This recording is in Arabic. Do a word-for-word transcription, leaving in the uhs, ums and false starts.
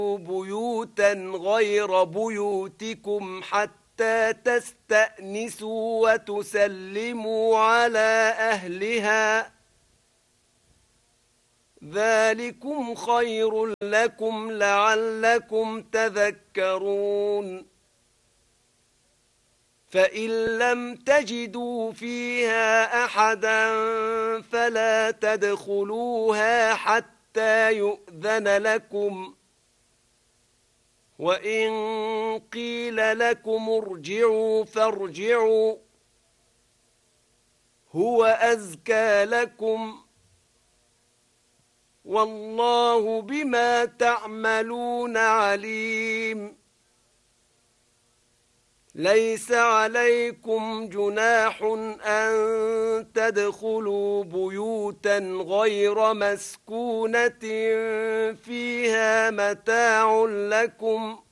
بيوتا غير بيوتكم حتى تستأنسوا وتسلموا على أهلها ذلكم خير لكم لعلكم تذكرون فإن لم تجدوا فيها أحدا فلا تدخلوها حتى يؤذن لكم وإن قيل لكم ارجعوا فارجعوا هو أزكى لكم والله بما تعملون عليم ليس عليكم جناح أن تدخلوا بيوتا غير مسكونة فيها متاع لكم